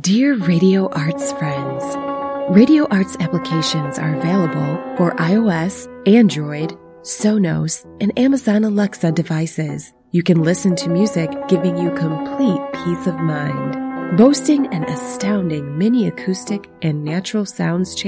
Dear Radio Arts friends, Radio Arts applications are available for iOS, Android, Sonos, and Amazon Alexa devices. You can listen to music giving you complete peace of mind. Boasting an astounding mini acoustic and natural sounds